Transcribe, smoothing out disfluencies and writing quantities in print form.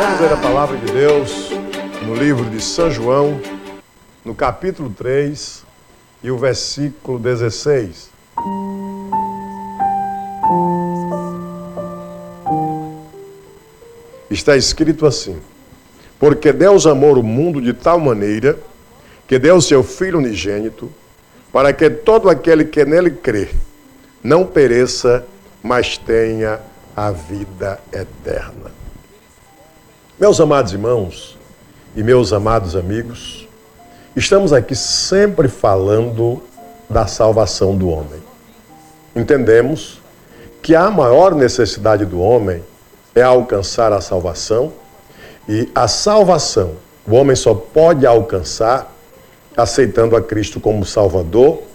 Vamos ler a palavra de Deus no livro de São João, no capítulo 3 e o versículo 16. Está escrito assim: porque Deus amou o mundo de tal maneira que deu seu Filho unigênito, para que todo aquele que nele crê não pereça, mas tenha a vida eterna. Meus amados irmãos e meus amados amigos, estamos aqui sempre falando da salvação do homem. Entendemos que a maior necessidade do homem é alcançar a salvação, e a salvação o homem só pode alcançar aceitando a Cristo como Salvador